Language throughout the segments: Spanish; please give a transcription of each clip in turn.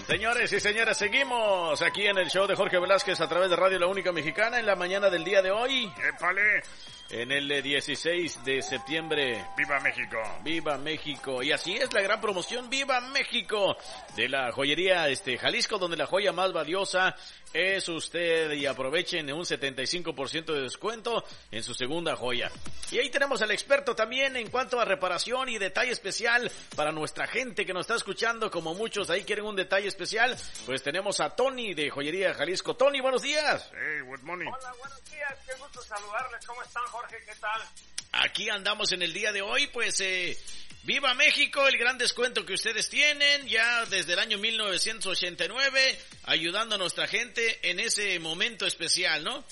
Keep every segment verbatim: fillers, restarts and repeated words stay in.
Señores y señoras, seguimos aquí en el show de Jorge Velázquez a través de Radio La Única Mexicana en la mañana del día de hoy. ¡Épale! En el dieciséis de septiembre. ¡Viva México! ¡Viva México! Y así es la gran promoción ¡Viva México! De la joyería este Jalisco, donde la joya más valiosa es usted, y aprovechen un setenta y cinco por ciento de descuento en su segunda joya. Y ahí tenemos al experto también en cuanto a reparación y detalle especial para nuestra gente que nos está escuchando, como muchos ahí quieren un detalle especial, pues tenemos a Tony de Joyería Jalisco. Tony, buenos días. Hey, good morning. Hola, buenos días, qué gusto saludarles. ¿Cómo están, Jorge? ¿Qué tal? Aquí andamos en el día de hoy, pues eh, ¡viva México! El gran descuento que ustedes tienen ya desde el año mil novecientos ochenta y nueve, ayudando a nuestra gente en ese momento especial, ¿no?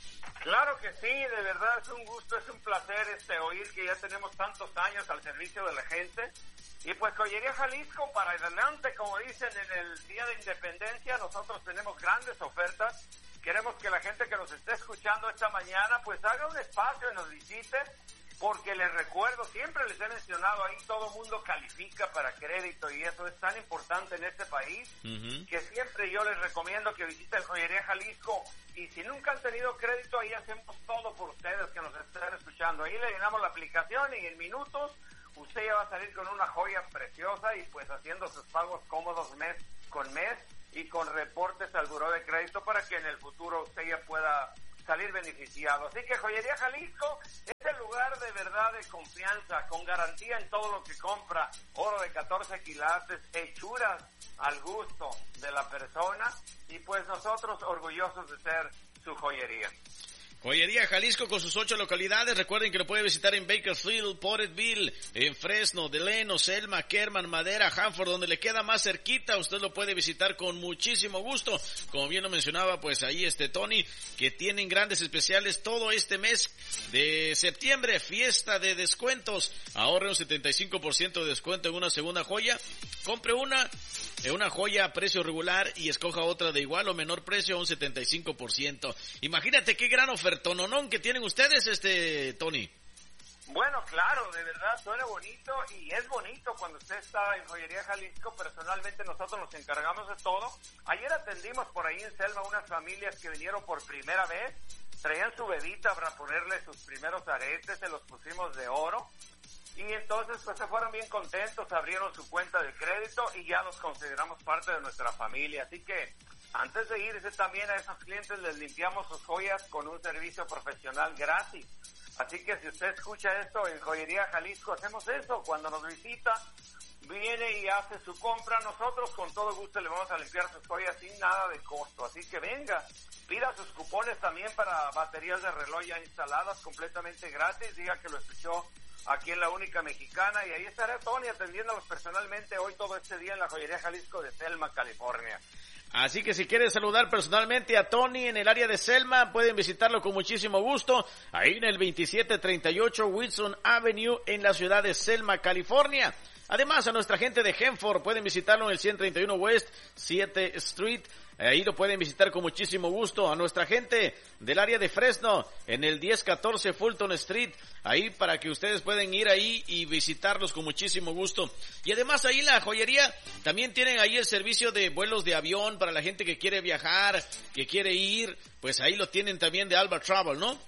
Claro que sí, de verdad es un gusto, es un placer este oír que ya tenemos tantos años al servicio de la gente. Y pues Joyería Jalisco para adelante, como dicen en el Día de Independencia, nosotros tenemos grandes ofertas. Queremos que la gente que nos esté escuchando esta mañana pues haga un espacio y nos visite, porque les recuerdo, siempre les he mencionado, ahí todo mundo califica para crédito y eso es tan importante en este país, uh-huh. que siempre yo les recomiendo que visiten Joyería Jalisco, y si nunca han tenido crédito, ahí hacemos todo por ustedes que nos están escuchando. Ahí le llenamos la aplicación y en minutos usted ya va a salir con una joya preciosa y pues haciendo sus pagos cómodos mes con mes y con reportes al buró de crédito para que en el futuro usted ya pueda salir beneficiado. Así que Joyería Jalisco es el lugar de verdad de confianza, con garantía en todo lo que compra, oro de catorce quilates, hechuras al gusto de la persona, y pues nosotros orgullosos de ser su joyería. Joyería Jalisco con sus ocho localidades. Recuerden que lo puede visitar en Bakersfield, Porterville, en Fresno, Delano, Selma, Kerman, Madera, Hanford, donde le queda más cerquita. Usted lo puede visitar con muchísimo gusto. Como bien lo mencionaba, pues ahí este Tony, que tienen grandes especiales todo este mes de septiembre, fiesta de descuentos. Ahorre un setenta y cinco por ciento de descuento en una segunda joya. Compre una, en una joya a precio regular y escoja otra de igual o menor precio a un setenta y cinco por ciento. Imagínate qué gran oferta tononón que tienen ustedes, este Tony. Bueno, claro, de verdad suena bonito y es bonito cuando usted está en Joyería Jalisco. Personalmente nosotros nos encargamos de todo. Ayer atendimos por ahí en Selma unas familias que vinieron por primera vez, traían su bebita para ponerle sus primeros aretes, se los pusimos de oro y entonces pues se fueron bien contentos, abrieron su cuenta de crédito y ya los consideramos parte de nuestra familia. Así que antes de irse también a esos clientes les limpiamos sus joyas con un servicio profesional gratis. Así que si usted escucha esto, en Joyería Jalisco hacemos eso. Cuando nos visita, viene y hace su compra, nosotros con todo gusto le vamos a limpiar sus joyas sin nada de costo. Así que venga, pida sus cupones también para baterías de reloj ya instaladas completamente gratis. Diga que lo escuchó aquí en La Única Mexicana y ahí estará Tony atendiéndolos personalmente hoy todo este día en la Joyería Jalisco de Selma, California. Así que si quieren saludar personalmente a Tony en el área de Selma, pueden visitarlo con muchísimo gusto, ahí en el veintisiete treinta y ocho Wilson Avenue en la ciudad de Selma, California. Además, a nuestra gente de Hanford pueden visitarlo en el ciento treinta y uno West siete Street. Ahí lo pueden visitar con muchísimo gusto. A nuestra gente del área de Fresno en el diez catorce Fulton Street. Ahí para que ustedes pueden ir ahí y visitarlos con muchísimo gusto. Y además ahí en la joyería también tienen ahí el servicio de vuelos de avión para la gente que quiere viajar, que quiere ir. Pues ahí lo tienen también de Alba Travel, ¿no?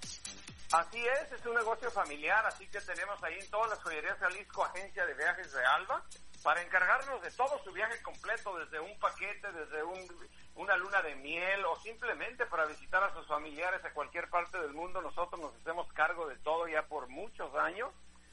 Así es, es un negocio familiar, así que tenemos ahí en todas las joyerías Jalisco agencia de viajes de Alba para encargarnos de todo su viaje completo, desde un paquete, desde un, una luna de miel o simplemente para visitar a sus familiares a cualquier parte del mundo. Nosotros nos hacemos cargo de todo ya por muchos años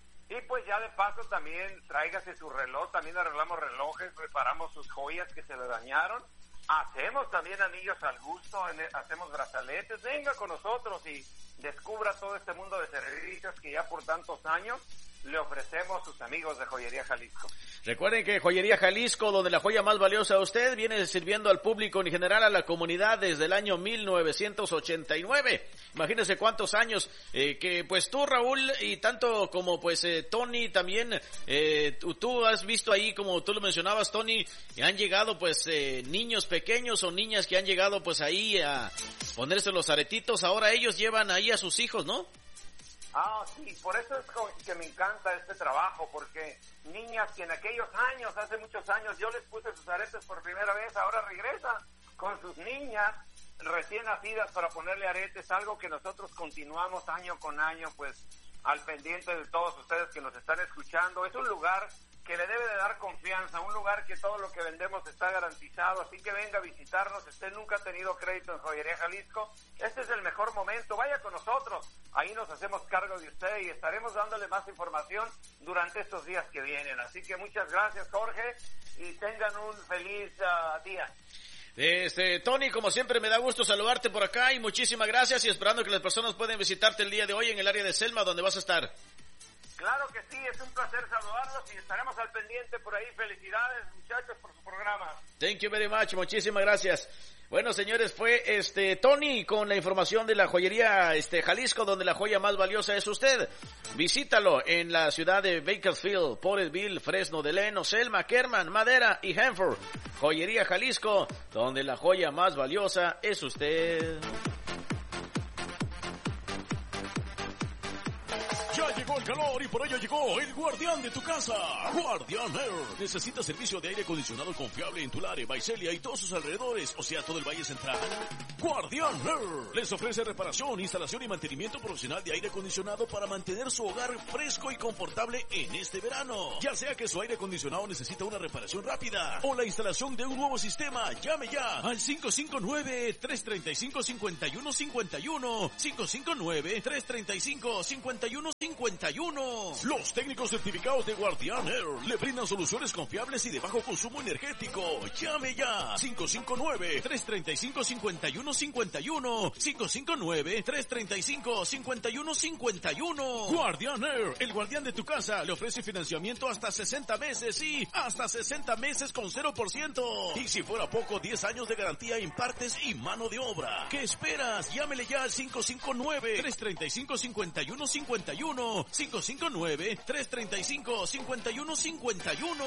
y pues ya de paso también tráigase su reloj, también arreglamos relojes, reparamos sus joyas que se le dañaron. Hacemos también anillos al gusto, hacemos brazaletes. Venga con nosotros y descubra todo este mundo de servicios que ya por tantos años le ofrecemos a sus amigos de Joyería Jalisco. Recuerden que Joyería Jalisco, donde la joya más valiosa a usted, viene sirviendo al público en general, a la comunidad desde el año mil novecientos ochenta y nueve. Imagínense cuántos años eh, que pues tú, Raúl, y tanto como pues eh, Tony también, eh, tú, tú has visto ahí, como tú lo mencionabas, Tony, han llegado pues eh, niños pequeños o niñas que han llegado pues ahí a ponerse los aretitos. Ahora ellos llevan ahí a sus hijos, ¿no? Ah, sí, por eso es que me encanta este trabajo, porque niñas que en aquellos años, hace muchos años, yo les puse sus aretes por primera vez, ahora regresan con sus niñas recién nacidas para ponerle aretes, algo que nosotros continuamos año con año, pues al pendiente de todos ustedes que nos están escuchando. Es un lugar que le debe de dar confianza, un lugar que todo lo que vendemos está garantizado, así que venga a visitarnos. Usted nunca ha tenido crédito en Joyería Jalisco, este es el mejor momento, vaya con nosotros, ahí nos hacemos cargo de usted y estaremos dándole más información durante estos días que vienen. Así que muchas gracias, Jorge, y tengan un feliz uh, día. Este, Tony, como siempre me da gusto saludarte por acá y muchísimas gracias, y esperando que las personas puedan visitarte el día de hoy en el área de Selma, donde vas a estar. Claro que sí, es un placer saludarlos y estaremos al pendiente por ahí. Felicidades, muchachos, por su programa. Thank you very much, muchísimas gracias. Bueno, señores, fue este Tony con la información de la joyería este Jalisco, donde la joya más valiosa es usted. Visítalo en la ciudad de Bakersfield, Porterville, Fresno, Delano, Selma, Kerman, Madera y Hanford. Joyería Jalisco, donde la joya más valiosa es usted. Ya llegó el calor y por ello llegó el guardián de tu casa, Guardian Air. ¿Necesitas servicio de aire acondicionado confiable en Tulare, Visalia y todos sus alrededores, o sea, todo el Valle Central? Guardian Air les ofrece reparación, instalación y mantenimiento profesional de aire acondicionado para mantener su hogar fresco y confortable en este verano. Ya sea que su aire acondicionado necesita una reparación rápida o la instalación de un nuevo sistema, llame ya al cinco cinco nueve, tres tres cinco, cinco uno cinco uno, cinco cinco nueve, tres tres cinco, cinco uno cincuenta y uno. Los técnicos certificados de Guardian Air le brindan soluciones confiables y de bajo consumo energético. Llame ya cinco cinco nueve, tres tres cinco, cinco uno cinco uno, cinco cinco nueve, tres tres cinco, cinco uno cinco uno. Guardian Air, el guardián de tu casa, le ofrece financiamiento hasta sesenta meses y hasta sesenta meses con cero por ciento. Y si fuera poco, diez años de garantía en partes y mano de obra. ¿Qué esperas? Llámele ya al cinco cinco nueve, tres tres cinco, cinco uno cinco uno, cinco cinco nueve, tres tres cinco, cinco uno cinco uno.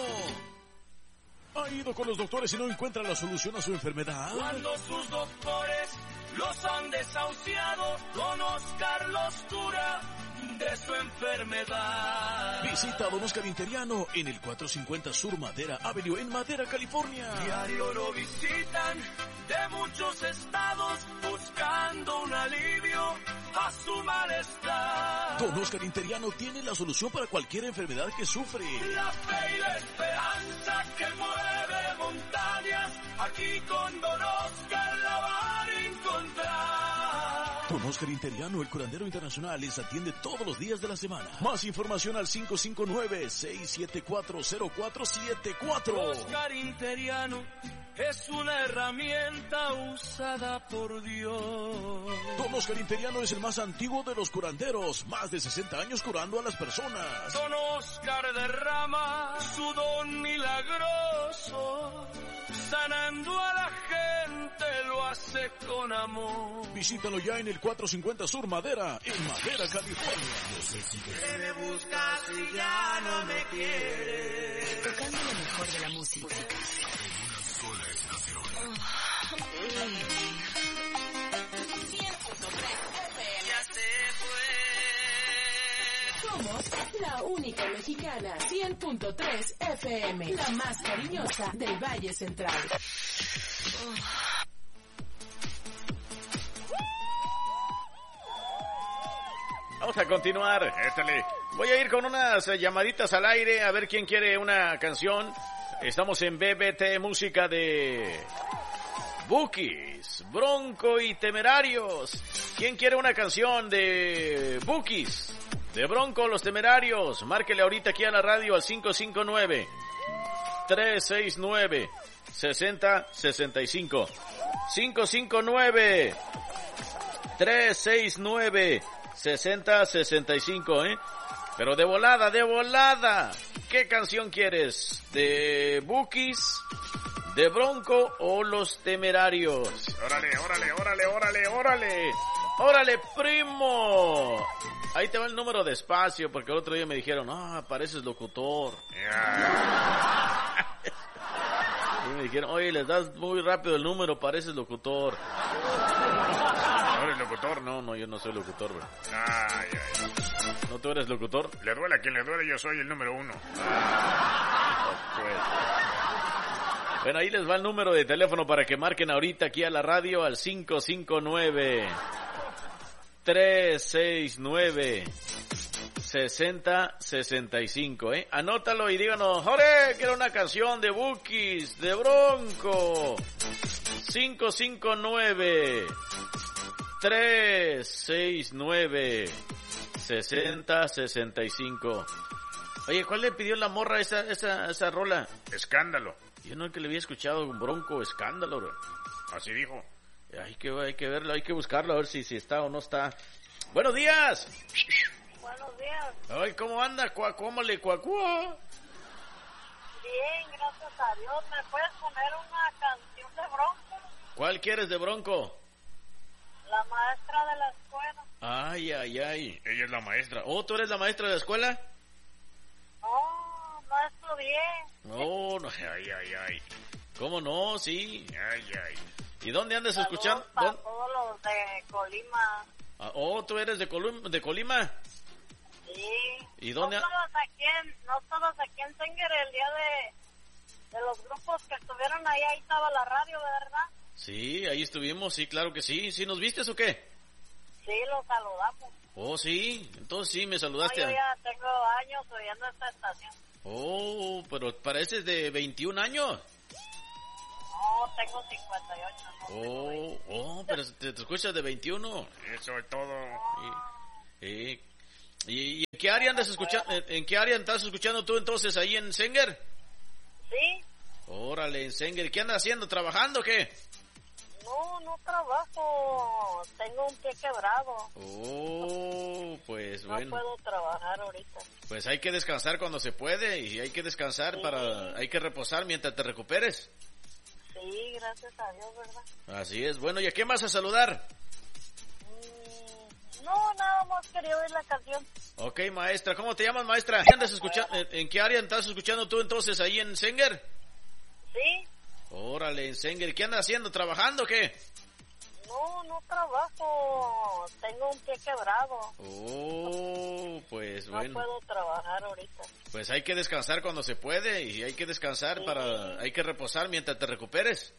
¿Ha ido con los doctores y no encuentra la solución a su enfermedad? Cuando sus doctores los han desahuciado, don Oscar los cura de su enfermedad. Visita a don Oscar Interiano en el cuatrocientos cincuenta Sur Madera Avenue en Madera, California. Diario lo visitan de muchos estados buscando un alivio a su malestar. Don Oscar Interiano tiene la solución para cualquier enfermedad que sufre. La fe y la esperanza que mueve montañas, aquí con don Oscar la van a encontrar. Don Oscar Interiano, el curandero internacional, les atiende todos los días de la semana. Más información al cinco cinco nueve, seis siete cuatro, cero cuatro siete cuatro. Oscar Interiano es una herramienta usada por Dios. Don Oscar Interiano es el más antiguo de los curanderos, más de sesenta años curando a las personas. Don Oscar derrama su don milagroso, sanando a la gente, lo hace con amor. Visítalo ya en el cuatrocientos cincuenta Sur Madera, en Madera, California. Que me buscas y ya no me quieres. Tocando lo mejor de la música. Ya se fue. Somos la única mexicana, cien punto tres F M, la más cariñosa del Valle Central. Vamos a continuar. Éstale. Voy a ir con unas llamaditas al aire a ver quién quiere una canción. Estamos en B B T Música de Bukis, Bronco y Temerarios. ¿Quién quiere una canción de Bukis, de Bronco, Los Temerarios? Márquele ahorita aquí a la radio al cinco cinco nueve, tres seis nueve, seis cero seis cinco. cinco cinco nueve, tres seis nueve, seis cero seis cinco, ¿eh? Pero de volada, de volada. ¿Qué canción quieres? ¿De Bukis, de Bronco o Los Temerarios? Órale, órale, órale, órale, órale. Órale, primo. Ahí te va el número despacio, porque el otro día me dijeron, ah, pareces locutor. Y me dijeron, oye, les das muy rápido el número, pareces locutor. ¿No eres locutor? No, no, yo no soy locutor, bro. Ay, ay. ¿No tú eres locutor? Le duele a quien le duele, yo soy el número uno. Pues. Bueno, ahí les va el número de teléfono para que marquen ahorita aquí a la radio al cinco cinco nueve, tres seis nueve, seis cero seis cinco, ¿eh? Anótalo y díganos, ¡Jore! Quiero una canción de Bukis, de Bronco. cinco cinco nueve, tres seis nueve, seis cero seis cinco. Oye, ¿cuál le pidió la morra esa, esa, esa rola? Escándalo. Yo no es que le había escuchado un Bronco, Escándalo, bro. Así dijo. Hay que, hay que verlo, hay que buscarlo, a ver si, si está o no está. ¡Buenos días! Buenos días. Ay, ¿cómo anda? ¿Cuá, ¿Cómo le cuacúa? Bien, gracias a Dios. ¿Me puedes poner una canción de Bronco? ¿Cuál quieres de Bronco? La maestra de la escuela. Ay, ay, ay. Ella es la maestra. ¿Oh, tú eres la maestra de la escuela? No, no estudié. No, no, ay, ay, ay. ¿Cómo no? Sí. Ay, ay. ¿Y dónde andas Saludos escuchando? para ¿Dónde? todos los de Colima. Ah, oh, ¿tú eres de, Colum de Colima? Sí. ¿Y dónde? No todos aquí en, no todos aquí en Senger el día de, de los grupos que estuvieron ahí, ahí estaba la radio, ¿verdad? Sí, ahí estuvimos, sí, claro que sí. ¿Sí nos viste o qué? Sí, los saludamos. Oh, sí, entonces sí, me No, saludaste. yo ya tengo años oyendo esta estación. Oh, pero pareces de veintiún años. No, tengo cincuenta y ocho. No tengo Oh, veinte. oh, pero te, te escuchas de veintiuno. Eso es todo. ¿Y, y, y en qué área andas escuchando? ¿En, en qué área estás escuchando tú entonces ahí en Senger? Sí. Órale, en Senger. ¿Qué andas haciendo? ¿Trabajando o qué? No, no trabajo. Tengo un pie quebrado. Oh, pues No bueno. puedo trabajar ahorita. Pues hay que descansar cuando se puede y hay que descansar Sí. para, hay que reposar mientras te recuperes. Sí, gracias a Dios, ¿verdad? Así es. Bueno, ¿y a quién vas a saludar? Mm, no, nada más quería oír la canción. Ok, maestra. ¿Cómo te llamas, maestra? ¿Qué andas escuchando? ¿En, en qué área estás escuchando tú entonces ahí en Senger? Sí. Órale, en Senger. ¿Qué andas haciendo? ¿Trabajando o qué? No, no trabajo. Tengo un pie quebrado. Oh, pues No bueno. puedo trabajar ahorita. Pues hay que descansar cuando se puede y hay que descansar Sí. para, hay que reposar mientras te recuperes.